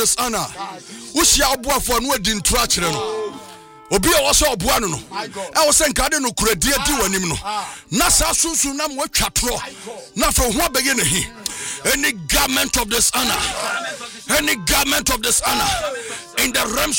dishonor. Ushia obuafo no adi ntura kire no. Obi a wo so oboa no no. E wo se nkade no kuradie di wanim no. Na sa sunsun na mo atwatro. Na fa ho abege ne hi. Any garment of dishonor. Any garment of dishonor in the realms